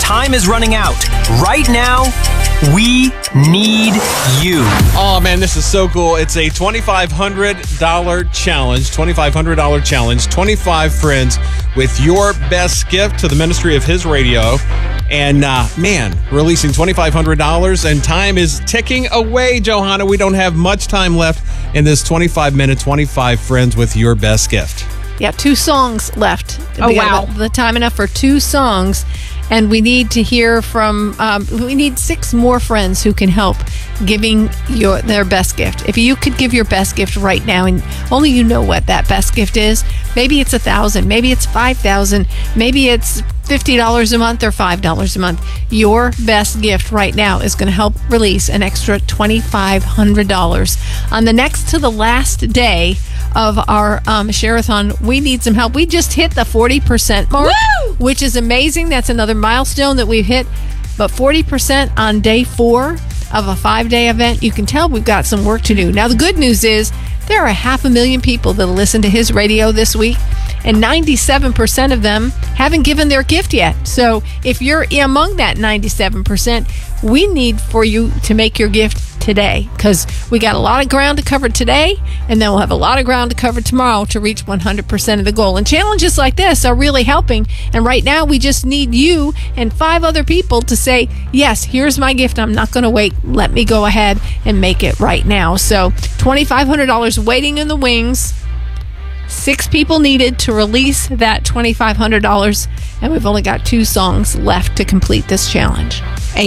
time is running out. Right now, we need you. Oh, man, this is so cool. It's a $2,500 challenge, $2,500 challenge, 25 friends with your best gift to the ministry of His Radio. And, man, releasing $2,500, and time is ticking away, Johanna. We don't have much time left in this 25-minute, 25 friends with your best gift. Yeah, 2 songs left. Oh, wow. The time enough for 2 songs. And we need to hear from, we need 6 more friends who can help giving their best gift. If you could give your best gift right now, and only you know what that best gift is, maybe it's $1,000, maybe it's $5,000, maybe it's $50 a month or $5 a month. Your best gift right now is going to help release an extra $2,500. On the next to the last day of our share-a-thon, we need some help. We just hit the 40% mark, which is amazing. That's another milestone that we've hit. But 40% on day 4 of a 5-day event, you can tell we've got some work to do. Now, the good news is there are 500,000 people that listen to His Radio this week, and 97% of them haven't given their gift yet. So if you're among that 97%, we need for you to make your gift today, because we got a lot of ground to cover today, and then we'll have a lot of ground to cover tomorrow to reach 100% of the goal. And challenges like this are really helping. And right now, we just need you and 5 other people to say, yes, here's my gift. I'm not going to wait. Let me go ahead and make it right now. So $2,500 waiting in the wings. 6 people needed to release that $2,500, and we've only got 2 songs left to complete this challenge.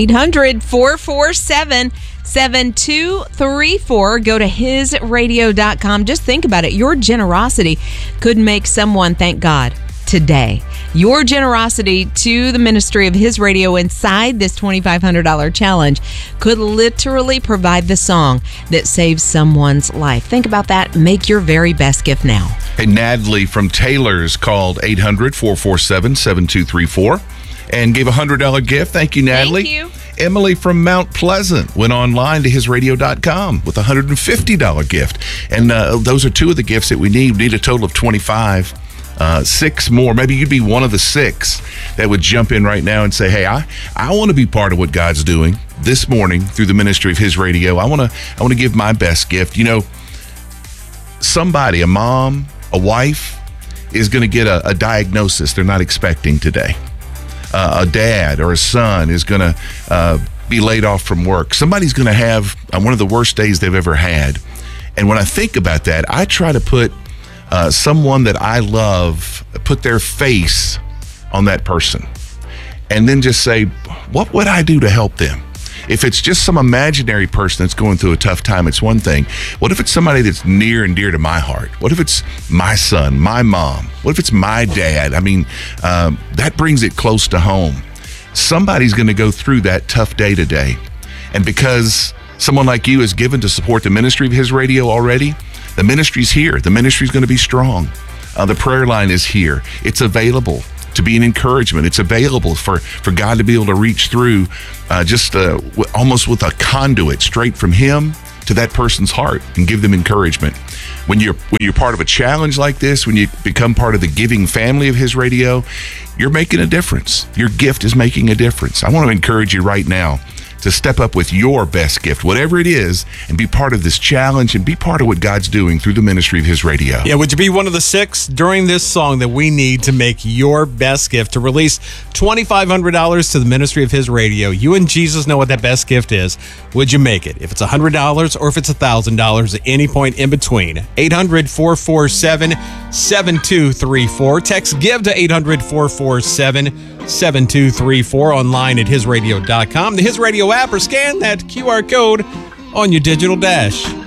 800-447-7234. Go to hisradio.com. Just think about it. Your generosity could make someone thank God today. Your generosity to the ministry of His Radio inside this $2,500 challenge could literally provide the song that saves someone's life. Think about that. Make your very best gift now. Hey, Natalie from Taylor's called 800-447-7234 and gave a $100 gift. Thank you, Natalie. Thank you. Emily from Mount Pleasant went online to hisradio.com with a $150 gift. And those are 2 of the gifts that we need. We need a total of 25. 6 more. Maybe you'd be one of the 6 that would jump in right now and say, hey, I want to be part of what God's doing this morning through the ministry of His Radio. I want to give my best gift. You know, somebody, a mom, a wife, is going to get a diagnosis they're not expecting today. A dad or a son is going to be laid off from work. Somebody's going to have one of the worst days they've ever had. And when I think about that, I try to put someone that I love, put their face on that person, and then just say, what would I do to help them? If it's just some imaginary person that's going through a tough time, it's one thing. What if it's somebody that's near and dear to my heart? What if it's my son, my mom? What if it's my dad? I mean, that brings it close to home. Somebody's going to go through that tough day today. And because someone like you is given to support the ministry of His Radio already, the ministry's here. The ministry's going to be strong. The prayer line is here. It's available to be an encouragement. It's available for God to be able to reach through almost with a conduit straight from Him to that person's heart and give them encouragement. When you're part of a challenge like this, when you become part of the giving family of His Radio, you're making a difference. Your gift is making a difference. I want to encourage you right now to step up with your best gift, whatever it is, and be part of this challenge and be part of what God's doing through the ministry of His Radio. Yeah, would you be one of the 6 during this song that we need to make your best gift, to release $2,500 to the ministry of His Radio? You and Jesus know what that best gift is. Would you make it? If it's $100 or if it's $1,000, at any point in between. 800-447-7234. Text GIVE to 800-447-7234, online at hisradio.com. The His Radio app, or scan that QR code on your digital dash.